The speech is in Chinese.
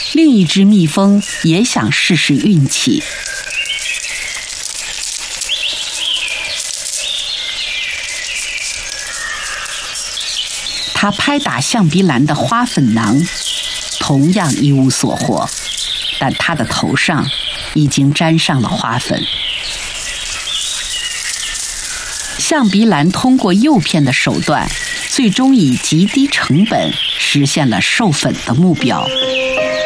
另一只蜜蜂也想试试运气。它拍打象鼻兰的花粉囊，同样一无所获，但它的头上已经沾上了花粉。象鼻兰通过诱骗的手段，最终以极低成本实现了授粉的目标。